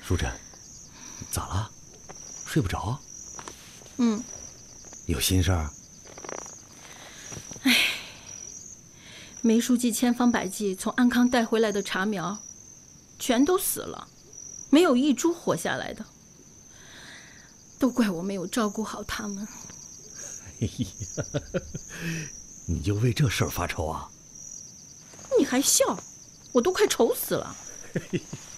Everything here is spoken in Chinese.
淑珍，咋了？睡不着？有心事儿？ 梅书记千方百计从安康带回来的茶苗，全都死了，没有一株活下来的。都怪我没有照顾好他们。 哎呀，你就为这事儿发愁啊？ 你还笑？我都快愁死了。